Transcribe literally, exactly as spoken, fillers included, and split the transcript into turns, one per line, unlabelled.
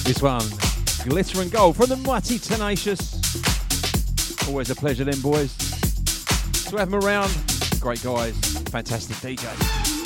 This one, Glitter and Gold from the Mighty Tenacious. Always a pleasure, them boys. To have them around, great guys, fantastic D Js.